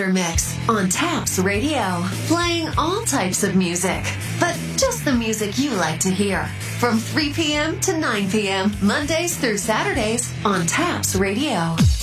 Motor Mix on Taps Radio, playing all types of music, but just the music you like to hear. From 3 p.m. to 9 p.m., Mondays through Saturdays on Taps Radio.